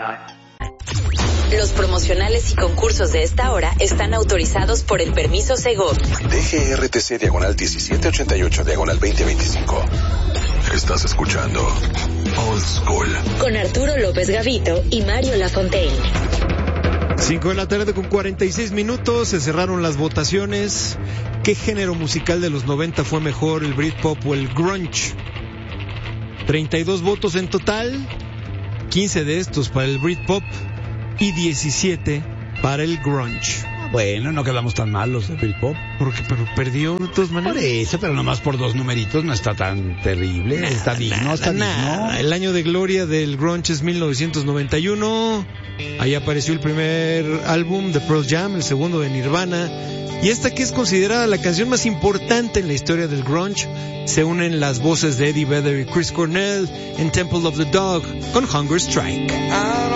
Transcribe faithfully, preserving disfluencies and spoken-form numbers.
Los promocionales y concursos de esta hora están autorizados por el permiso Segov. D G R T C diagonal diecisiete ochenta y ocho diagonal veinte veinticinco. Estás escuchando Old School con Arturo López Gavito y Mario Lafontaine. Cinco de la tarde con cuarenta y seis minutos, se cerraron las votaciones. ¿Qué género musical de los noventa fue mejor, el Britpop o el grunge? treinta y dos votos en total, quince de estos para el Britpop y diecisiete para el grunge. Bueno, no quedamos tan mal los de Britpop. Porque pero perdió de todas maneras. Por eso, pero nomás por dos numeritos no está tan terrible. Nada, está digno, nada, está nada. digno. El año de gloria del grunge es mil novecientos noventa y uno. Ahí apareció el primer álbum de Pearl Jam, el segundo de Nirvana. Y esta que es considerada la canción más importante en la historia del grunge, se unen las voces de Eddie Vedder y Chris Cornell en Temple of the Dog con Hunger Strike.